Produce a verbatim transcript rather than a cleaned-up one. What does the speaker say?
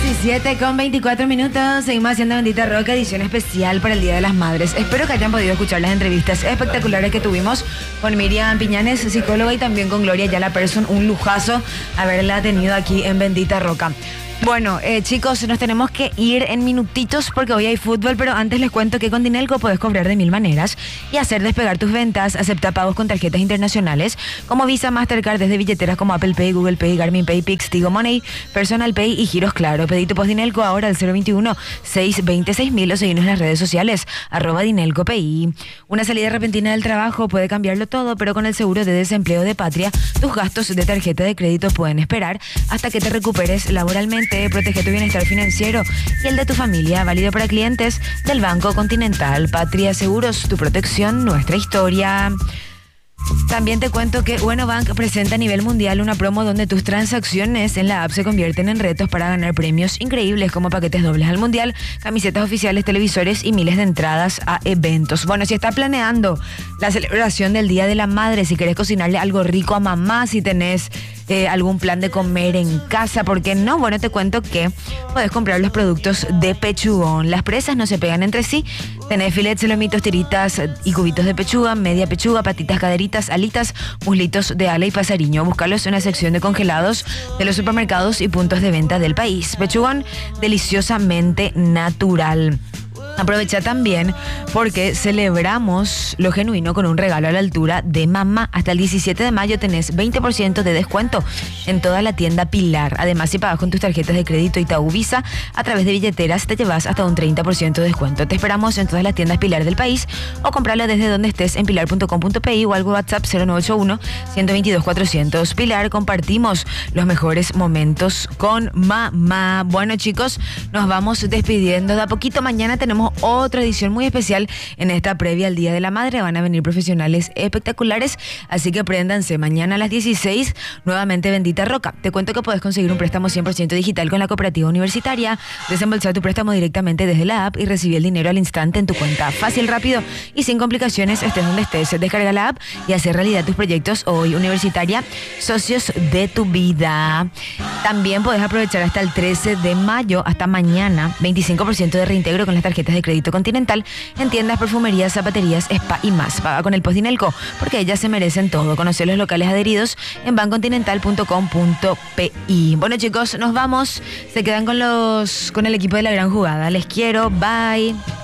diecisiete con veinticuatro minutos. Seguimos haciendo Bendita Roca, edición especial para el Día de las Madres. Espero que hayan podido escuchar las entrevistas espectaculares que tuvimos con Miriam Piñanes, psicóloga, y también con Gloria Yala Persson. Un lujazo haberla tenido aquí en Bendita Roca. Bueno, eh, chicos, nos tenemos que ir en minutitos porque hoy hay fútbol, pero antes les cuento que con Dinelco podés cobrar de mil maneras y hacer despegar tus ventas. Acepta pagos con tarjetas internacionales como Visa, Mastercard, desde billeteras como Apple Pay, Google Pay, Garmin Pay, Pix, Tigo Money, Personal Pay y giros Claro. Pedí tu post Dinelco ahora al cero veintiuno, seiscientos veintiséis mil o seguirnos en las redes sociales, arroba Dinelco P I. Una salida repentina del trabajo puede cambiarlo todo, pero con el seguro de desempleo de Patria, tus gastos de tarjeta de crédito pueden esperar hasta que te recuperes laboralmente. Protege tu bienestar financiero y el de tu familia. Válido para clientes del Banco Continental. Patria Seguros, tu protección, nuestra historia. También te cuento que Bueno Bank presenta a nivel mundial una promo donde tus transacciones en la app se convierten en retos para ganar premios increíbles como paquetes dobles al mundial, camisetas oficiales, televisores y miles de entradas a eventos. Bueno, si estás planeando la celebración del Día de la Madre, si querés cocinarle algo rico a mamá, si tenés eh, algún plan de comer en casa, ¿por qué no? Bueno, te cuento que podés comprar los productos de Pechugón. Las presas no se pegan entre sí. Tenés filets, lomitos, tiritas y cubitos de pechuga, media pechuga, patitas, caderitas, alitas, muslitos de ala y pasariño. Búscalos en la sección de congelados de los supermercados y puntos de venta del país. Pechugón, deliciosamente natural. Aprovecha también porque celebramos lo genuino con un regalo a la altura de mamá. Hasta el diecisiete de mayo tenés veinte por ciento de descuento en toda la tienda Pilar. Además, si pagas con tus tarjetas de crédito Itaú Visa a través de billeteras, te llevas hasta un treinta por ciento de descuento. Te esperamos en todas las tiendas Pilar del país o comprarla desde donde estés en pilar punto com punto pe i o al WhatsApp cero nueve ocho uno, uno dos dos, cuatrocientos. Pilar, compartimos los mejores momentos con mamá. Bueno, chicos, nos vamos despidiendo de a poquito. Mañana tenemos otra edición muy especial en esta previa al Día de la Madre. Van a venir profesionales espectaculares, así que préndanse. Mañana a las dieciséis, nuevamente Bendita Roca. Te cuento que puedes conseguir un préstamo cien por ciento digital con la Cooperativa Universitaria, desembolsar tu préstamo directamente desde la app y recibir el dinero al instante en tu cuenta. Fácil, rápido y sin complicaciones, estés donde estés. Descarga la app y hacer realidad tus proyectos hoy. Universitaria, socios de tu vida. También podés aprovechar hasta el trece de mayo, hasta mañana, veinticinco por ciento de reintegro con las tarjetas de crédito Continental en tiendas, perfumerías, zapaterías, spa y más. Paga con el post Dinelco porque ellas se merecen todo. Conoce los locales adheridos en bancontinental punto com punto pe i. Bueno, chicos, nos vamos. Se quedan con los con el equipo de La Gran Jugada. Les quiero. Bye.